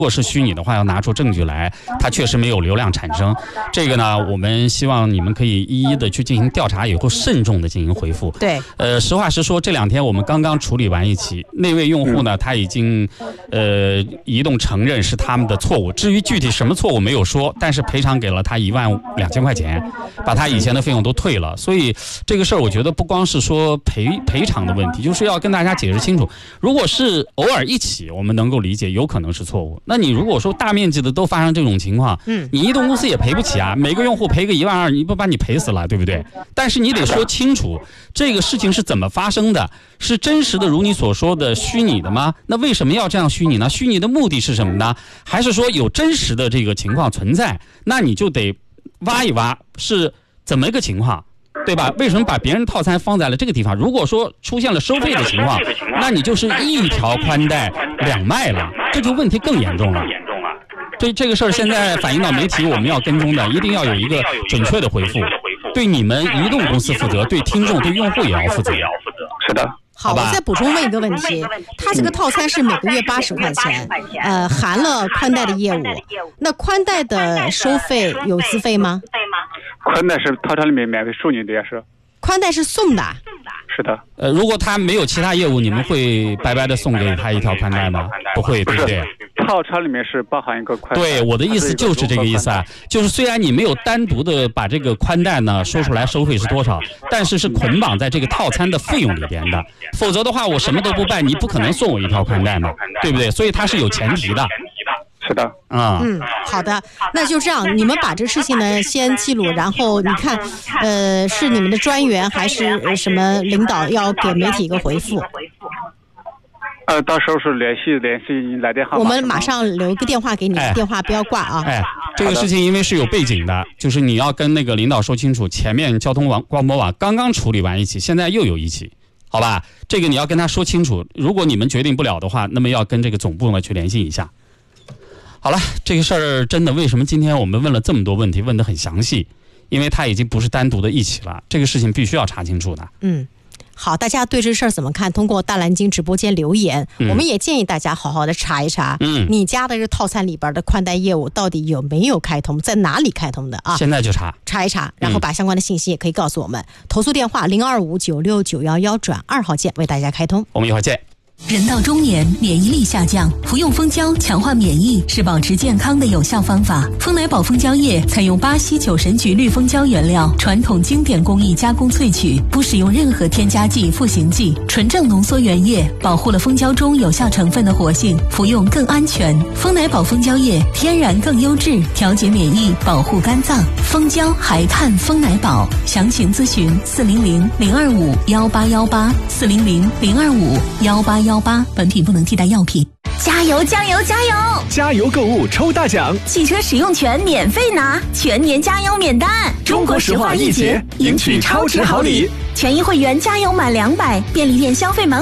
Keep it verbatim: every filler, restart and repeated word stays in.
如果是虚拟的话，要拿出证据来，它确实没有流量产生。这个呢，我们希望你们可以一一的去进行调查，以后慎重的进行回复。 对， 呃，实话实说，这两天我们刚刚处理完一起，那位用户呢，他已经呃移动承认是他们的错误。至于具体什么错误没有说，但是赔偿给了他一万两千块钱，把他以前的费用都退了。所以这个事儿，我觉得不光是说赔赔偿的问题，就是要跟大家解释清楚。如果是偶尔一起，我们能够理解，有可能是错误。那你如果说大面积的都发生这种情况，嗯，你移动公司也赔不起啊，每个用户赔个一万二，你不把你赔死了，对不对？但是你得说清楚，这个事情是怎么发生的，是真实的如你所说的虚拟的吗？那为什么要这样虚拟呢？虚拟的目的是什么呢？还是说有真实的这个情况存在？那你就得挖一挖是怎么一个情况，对吧？为什么把别人套餐放在了这个地方？如果说出现了收费的情况，那你就是一条宽带两卖了，这就问题更严重了。这这个事儿现在反映到媒体，我们要跟踪的，一定要有一个准确的回复，对你们移动公司负责，对听众、对用户也要负责。 是的。 好，我再补充问一个问题，它这个套餐是每个月八十块钱，呃，含了宽带的业务，那宽带的收费有资费吗？ 宽带是套餐里面免费送你的，也是。 宽带是送的。 是的。 呃，如果他没有其他业务，你们会白白的送给他一条宽带吗？不会，对不对？ 套餐里面是包含一个宽带。 对，我的意思就是这个意思啊，就是虽然你没有单独的把这个宽带呢说出来收费是多少，但是是捆绑在这个套餐的费用里边的，否则的话我什么都不办，你不可能送我一条宽带嘛，对不对？所以它是有前提的。 是的， 啊、 嗯，嗯，好的，那就这样，你们把这事情呢先记录，然后你看，呃，是你们的专员还是什么领导要给媒体一个回复？ 呃，到时候是联系联系来电号码。 我们马上留一个电话给你， 哎、 电话不要挂啊。 哎，这个事情因为是有背景的，就是你要跟那个领导说清楚，前面交通网广播网刚刚处理完一起，现在又有一起。好吧，这个你要跟他说清楚。如果你们决定不了的话，那么要跟这个总部呢去联系一下。好了，这个事儿真的，为什么今天我们问了这么多问题，问得很详细？因为它已经不是单独的一起了，这个事情必须要查清楚的。 嗯。好，大家对这事儿怎么看？通过大蓝鲸直播间留言、嗯、我们也建议大家好好的查一查，嗯，你家的这套餐里边的宽带业务到底有没有开通，在哪里开通的啊？ 现在就查查一查，然后把相关的信息也可以告诉我们、嗯、投诉电话零二五九六九幺幺转二号键为大家开通。 我们一会儿见。 人到中年，免疫力下降，服用蜂胶强化免疫是保持健康的有效方法。蜂奶宝蜂胶液采用巴西九神菊绿蜂胶原料，传统经典工艺加工萃取，不使用任何添加剂、赋形剂，纯正浓缩原液，保护了蜂胶中有效成分的活性，服用更安全。蜂奶宝蜂胶液天然更优质，调节免疫，保护肝脏。蜂胶还看蜂奶宝，详情咨询四零零零二五幺八幺八四零零零二五幺八幺八，本品不能替代药品。 加油加油加油！ 加油购物抽大奖， 汽车使用权免费拿，全年加油免单。 中国石化一节，赢取超值好礼。 权益会员加油满两百，便利店消费满